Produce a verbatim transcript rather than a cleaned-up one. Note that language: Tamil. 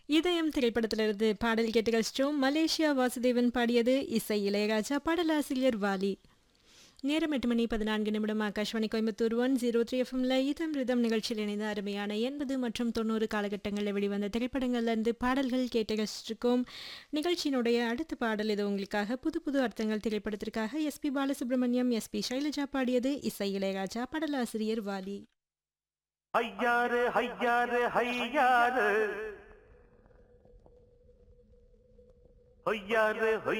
இதயம் திரைப்படத்திலிருந்து பாடல் கேட்டு கழிச்சிட்டோம். மலேசியா வாசுதேவன் பாடியது, இசை இளையராஜா, பாடலாசிரியர் வாலி. நேரம் எட்டு மணி பதினான்கு நிமிடம். Akashvani Coimbatore one zero three எஃப்எம்ல இதம் ரிதம் நிகழ்ச்சியில் இணைந்த அருமையான எண்பது மற்றும் தொண்ணூறு காலகட்டங்களில் வெளிவந்த திரைப்படங்கள்லேருந்து பாடல்கள் கேட்டு ரசிச்சிருக்கோம். நிகழ்ச்சியினுடைய அடுத்த பாடல் இது உங்களுக்காக. புது புது அர்த்தங்கள் திரைப்படத்திற்காக எஸ்பி பாலசுப்ரமணியம், எஸ்பி சைலஜா பாடியது, இசை இளையராஜா, பாடலாசிரியர் வாலி. ஐயாறு ஐயாறு ஐயாறு ஐயாறு